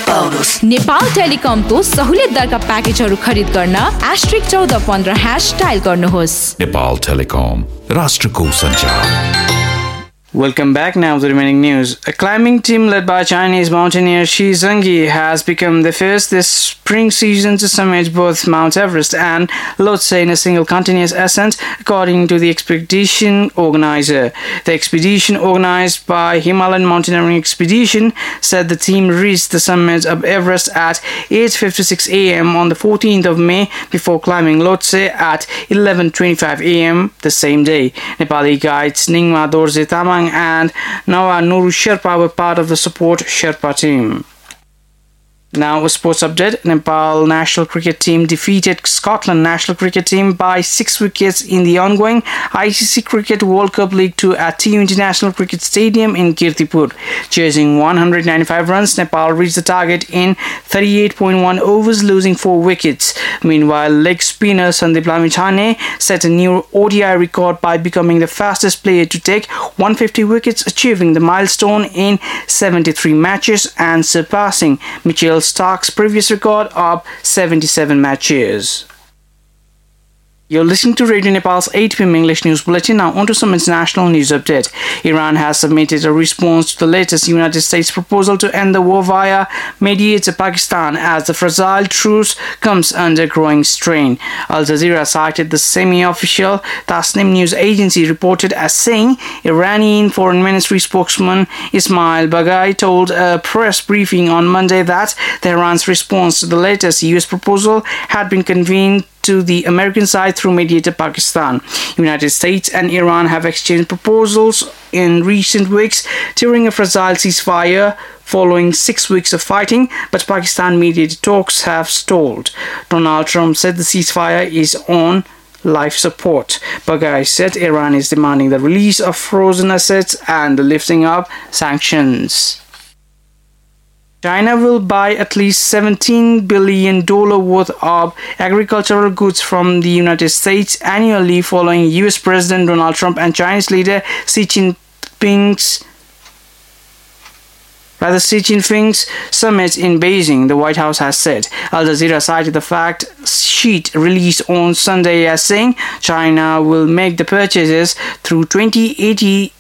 पाउनुस्। नेपाल टेलिकमको सहुलियत दरका प्याकेजहरू खरिद गर्न *1415# डायल गर्नुहोस्। Nepal Telecom, राष्ट्रको सञ्चार। Welcome back. Now the remaining news. A climbing team led by Chinese mountaineer Shi Zhengyi has become the first this spring season to summit both Mount Everest and Lhotse in a single continuous ascent, according to the expedition organizer. The expedition, organized by Himalayan Mountaineering Expedition, said the team reached the summit of Everest at 8:56 a.m. on the 14th of May before climbing Lhotse at 11:25 a.m. the same day. Nepali guides Ningma Dorje Tamang and Nawa Nuru Sherpa were part of the support Sherpa team. Now a sports update. Nepal national cricket team defeated Scotland national cricket team by 6 wickets in the ongoing ICC Cricket World Cup League 2 at TU International Cricket Stadium in Kirtipur. Chasing 195 runs, Nepal reached the target in 38.1 overs, losing 4 wickets. Meanwhile, leg spinner Sandeep Lamichhane set a new ODI record by becoming the fastest player to take 150 wickets, achieving the milestone in 73 matches and surpassing Mitchell Stark's previous record of 77 matches. You're listening to Radio Nepal's 8 p.m. English News Bulletin. Now on to some international news update. Iran has submitted a response to the latest United States proposal to end the war via mediator Pakistan as the fragile truce comes under growing strain. Al Jazeera cited the semi-official Tasnim news agency reported as saying Iranian Foreign Ministry spokesman Ismail Baghai told a press briefing on Monday that Tehran's response to the latest US proposal had been convened to the American side through mediator Pakistan. United States and Iran have exchanged proposals in recent weeks during a fragile ceasefire following 6 weeks of fighting, but Pakistan mediated talks have stalled. Donald Trump said the ceasefire is on life support. Baghai said Iran is demanding the release of frozen assets and the lifting of sanctions. China will buy at least $17 billion worth of agricultural goods from the United States annually following US President Donald Trump and Chinese leader Xi Jinping's summit in Beijing, the White House has said. Al Jazeera cited the fact sheet released on Sunday as saying China will make the purchases through 2028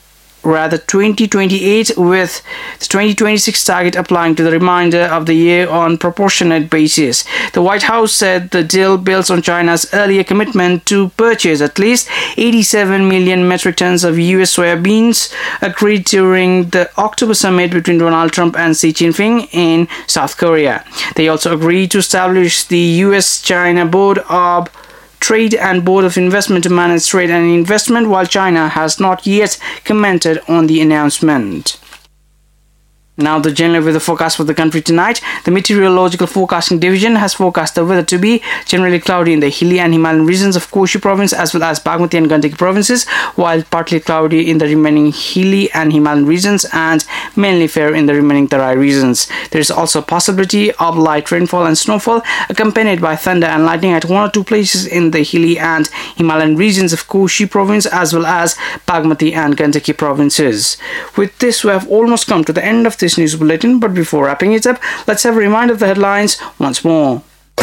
with the 2026 target applying to the remainder of the year on proportionate basis. The White House said the deal builds on China's earlier commitment to purchase at least 87 million metric tons of US soybeans agreed during the October summit between Donald Trump and Xi Jinping in South Korea. They also agreed to establish the US-China Board of Trade and Board of Investment to manage trade and investment, while China has not yet commented on the announcement. Now the general weather forecast for the country tonight. The Meteorological Forecasting Division has forecast the weather to be generally cloudy in the hilly and Himalayan regions of Koshi province as well as Bagmati and Gandaki provinces, while partly cloudy in the remaining hilly and Himalayan regions and mainly fair in the remaining Tarai regions. There is also a possibility of light rainfall and snowfall accompanied by thunder and lightning at 1 or 2 places in the hilly and Himalayan regions of Koshi province as well as Bagmati and Gandaki provinces. With this, we have almost come to the end of this news bulletin, but before wrapping it up, let's have a reminder of the headlines once more.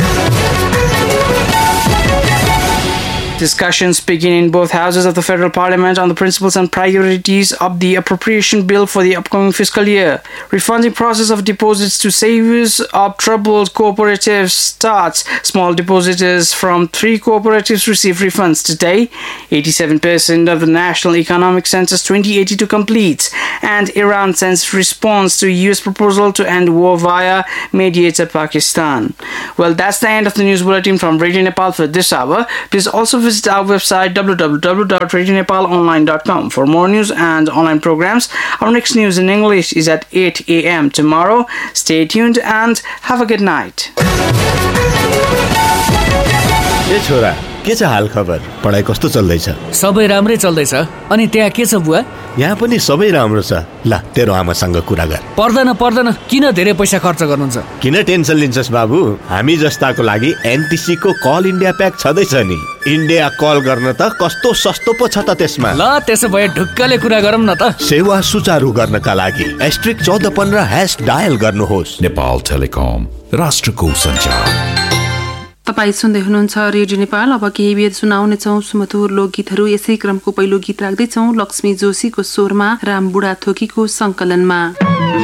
Discussions begin in both houses of the Federal Parliament on the principles and priorities of the appropriation bill for the upcoming fiscal year. Refunding process of deposits to savers of troubled cooperatives starts. Small depositors from 3 cooperatives receive refunds today. 87% of the National Economic Census 2082 completes. And Iran sends response to US proposal to end war via mediator Pakistan. Well, that's the end of the news bulletin from Radio Nepal for this hour. Please also visit our website www.radionepalonline.com for more news and online programs. Our next news in English is at 8 a.m. tomorrow. Stay tuned and have a good night. ए छोरा के छ हाल खबर? पढाइ कस्तो चल्दैछ? सबै राम्रै चल्दैछ। अनि त्यहाँ के छ बुवा? यहाँ पनि सबै राम्रो छ। ल तेरो आमासँग कुरा गर। पर्दैन किन धेरै पैसा खर्च गर्नुहुन्छ? किन टेन्सन लिन्छस् बाबु? हामी जस्ताको लागि एनटिसी को कल इन्डिया प्याक छँदैछ नि। इन्डिया कल गर्न त कस्तो सस्तो पो छ त त्यसमा। ल त्यसो भए ढुक्कले कुरा गरौँ न त। सेवा सुचारू गर्नका लागि *1415# डायल गर्नुहोस्। नेपाल टेलिकम, राष्ट्रको सञ्चार। तपाईँ सुन्दै हुनुहुन्छ रेडियो नेपाल। अब केही बेर सुनाउनेछौँ सुमधुर लोकगीतहरू। यसै क्रमको पहिलो गीत राख्दैछौँ लक्ष्मी जोशीको स्वरमा राम बुढाथोकीको संकलनमा।